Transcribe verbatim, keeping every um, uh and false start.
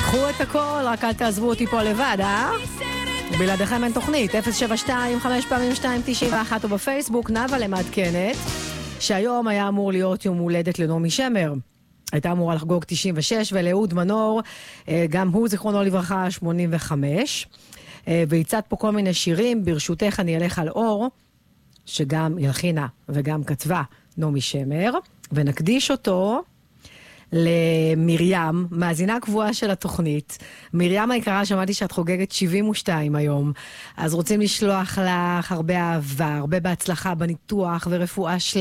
קחו את הכל, רק אל תעזבו אותי פה לבד, אה? בלעדיכם אין תוכנית. אפס שבע שתיים חמש פעמים שתיים תשעים ואחת או בפייסבוק. נאווה למעדכנת שהיום היה אמור להיות יום הולדת לנעמי שמר. הייתה אמורה לחגוג תשעים ושש, ולאהוד מנור, גם הוא זיכרונו לברכה שמונים וחמש. והצעת פה כל מיני שירים. ברשותך אני אלך על אור, שגם ילחינה וגם כתבה נעמי שמר, ונקדיש אותו למרים, מאזינה קבועה של התוכנית. מרים היקרה, שמעתי שאת חוגגת שבעים ושתיים היום, אז רוצים לשלוח לך הרבה אהבה, הרבה בהצלחה בניתוח ורפואה שלמה.